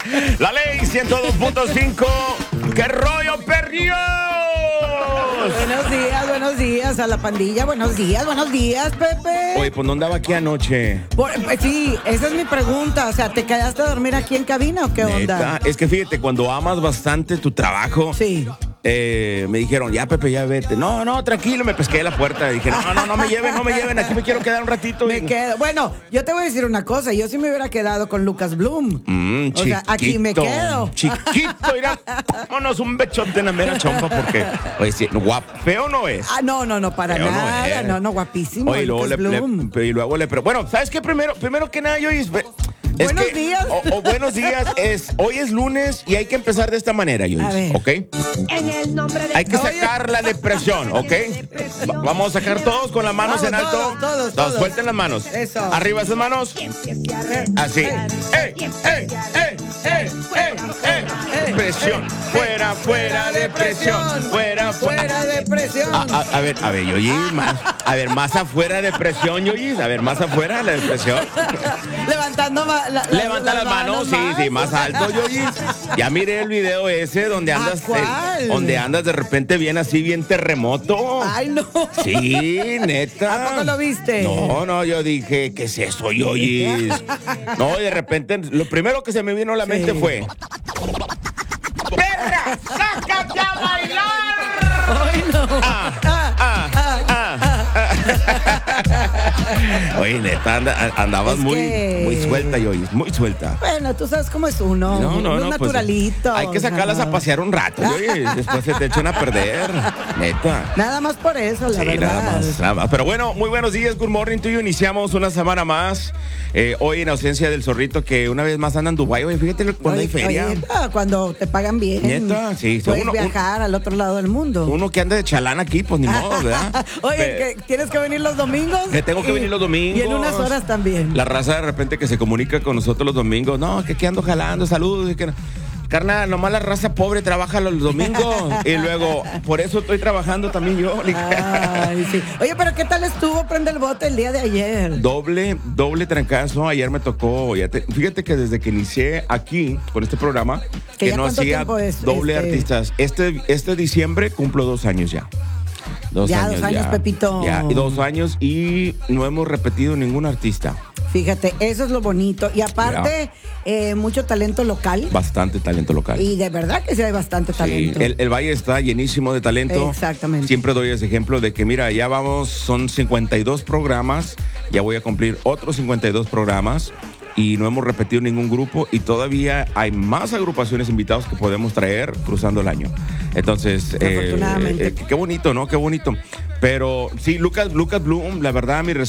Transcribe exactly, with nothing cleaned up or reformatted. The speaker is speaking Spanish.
La Ley ciento dos punto cinco. ¡Qué rollo, perrillos! Buenos días, buenos días a la pandilla. Buenos días, buenos días, Pepe. Oye, pues no andaba aquí anoche. Por- pues sí, esa es mi pregunta. O sea, ¿te quedaste a dormir aquí en cabina o qué onda? Neta, es que fíjate, cuando amas bastante tu trabajo, Sí. eh, me dijeron, ya, Pepe, ya vete. No, no, tranquilo, me pesqué de la puerta. Dije, no, no, no me lleven, no me lleven, aquí me quiero quedar un ratito. Me quedo. Bueno, yo te voy a decir una cosa. Yo sí me hubiera quedado con Lucas Bloom. Mm, O sea, aquí me chiquito, quedo. Chiquito, mira. Vámonos un bechote en la mera chompa porque, oye, sí, guap, feo no es. Ah, no, no, no, para Feo no nada. es. No, no, guapísimo. Oye, y luego Lucas le, le- Bloom. y luego le, pero bueno, ¿sabes qué? Primero, primero que nada, yo es Buenos que- días. O, o buenos días, es, hoy es lunes y hay que empezar de esta manera, yo A ver. ¿ok? En el nombre de Hay que Oye. sacar la depresión, ¿ok? Va- vamos a sacar todos con las manos Vamos, en alto. todos, todos, todos. Suelten las manos. Eso. Arriba esas manos. Así. ¡Ey, ey, ey, ey, ey, ey! Depresión. Fuera, fuera, depresión. Fuera, fuera. Fuera depresión. A, a- a ver, a ver, Yoyi, más, a ver, más afuera depresión, Yoyi, a ver, más afuera la depresión. Levantando ma- la- la- Levanta las manos, sí, sí, más alto, Yoyi. Ya miré el video ese donde ¿A andas, cuál? eh, donde andas de repente bien así, bien terremoto. Ay, no. Sí, neta. ¿A poco lo viste? No, no, yo dije, ¿qué es eso, Yoyi? No, y de repente, lo primero que se me vino a la mente Sí. fue, ¡perra, sácate a bailar! Ay, no. Ah, ah, ah, ah. Oye, neta, anda- andabas Es muy, que- muy suelta, Yoyi, muy suelta. Bueno, tú sabes cómo es uno. No, no, uno no, pues, naturalito. hay que sacarlas a pasear un rato, Yoyi, después se te echan a perder, neta. Nada más por eso, la Sí, verdad. nada más, nada más. Pero bueno, muy buenos días, good morning to you. Iniciamos una semana más. Eh, hoy en ausencia del zorrito, que una vez más anda en Dubái. Oye, fíjate cuando hay Oye, feria. oye, ah, cuando te pagan bien. Neta, sí. Puedes Uno- viajar al otro lado del mundo. Uno que anda de chalán aquí, pues ni modo, ¿verdad? Oye, Pe- que tienes que venir los domingos. Que tengo que Y- venir los domingos. Y en unas horas también. La raza de repente que se comunica con nosotros los domingos. No, que aquí ando jalando, saludos. y que no. Carnal, nomás la raza pobre trabaja los domingos. Y luego, por eso estoy trabajando también yo. Ay, sí. Oye, pero ¿qué tal estuvo Prende el Bote el día de ayer? Doble, doble trancazo. Ayer me tocó. Ya te- fíjate que desde que inicié aquí con este programa, ¿Que que, ya no cuánto hacía tiempo es, doble este? artistas. Este, este diciembre cumplo dos años ya. Dos Ya, dos años, Pepito. Ya, y dos años y no hemos repetido ningún artista. Fíjate, eso es lo bonito. Y aparte, eh, mucho talento local. Bastante talento local. Y de verdad que sí hay bastante Sí, talento. el, el valle está llenísimo de talento. Exactamente. Siempre doy ese ejemplo de que, mira, ya vamos, son cincuenta y dos programas, ya voy a cumplir otros cincuenta y dos programas y no hemos repetido ningún grupo y todavía hay más agrupaciones invitados que podemos traer cruzando el año. Entonces, eh, Afortunadamente. eh, qué bonito, ¿no? Qué bonito. Pero sí, Lucas, Lucas Bloom, la verdad, mi